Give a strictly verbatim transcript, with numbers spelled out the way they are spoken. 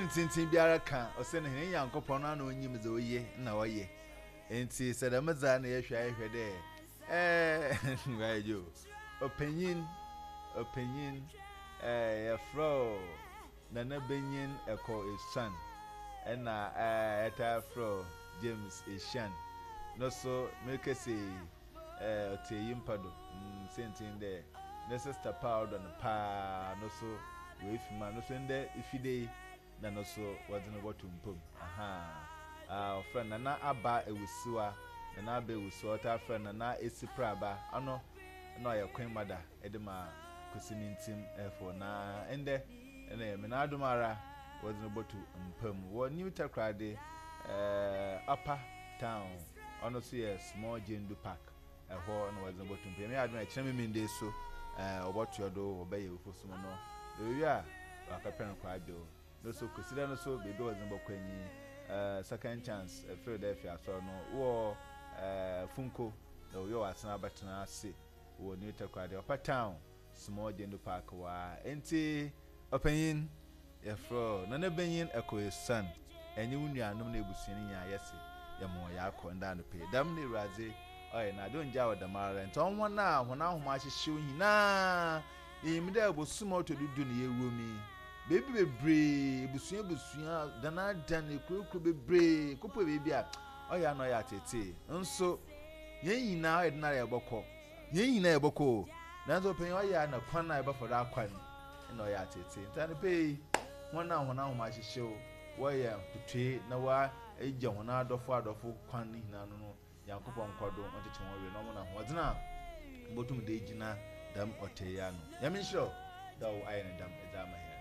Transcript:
Penyin tintin biara ka o se ne hin Yankopon na na onyim ze oye na oye. Enti se da meza na ye hwa ye hwe de eh ngajo. Openyin openyin eh ya fro na na benyin eko esan ena eh eta fro James Eshan no so make say eh oteyimpado sentin de na sister powder na pa no so we fima no so nde ifide na no so wadin botumpom aha ah friend na na aba ewusiwa na na aba ewusiwa ta friend na na esipraba ano no ya kwen mada edema kusinintim efo na ende ene me na adumara wadin botu mpam wo new takrade eh upper town ono so yes small jendu park eho no wadin botu mpam me aduma echeme me nde so eh obotu odo obaye ofosumo no ewi a akapena kwa ajo no so kusira no so bebe wadin bokwanyi eh second chance uh, Philadelphia so no wo eh funko no yo asana batena ase wo new takrade upper town small jendu park wa enti openyin yefro na na benyin ekoyesan enyi wunuanom na ebusuani nya yese yamo ya akonda no pe dam ne raze oye na don jawo da mara nto onwo na hona homa hyehye nyina imide abosumo to dudu ne yewumi bebi bebre ebusuan ebusuan dana dan ekurukuru bebre kopo bebi a oya no ya tete nso yen nyina oye na ya bokọ yen nyina ya bokọ nanzo penye oya na kwana ya bafọdọ akwan na oya tete ntane pe wona hona homa hyehye woya tutwe na wa eja hona adofo adofo kwan ni na no no Yankopon kwado onteche won we no mo na hodina botum de gina dam oteya no yamisho dawo ayen dam edama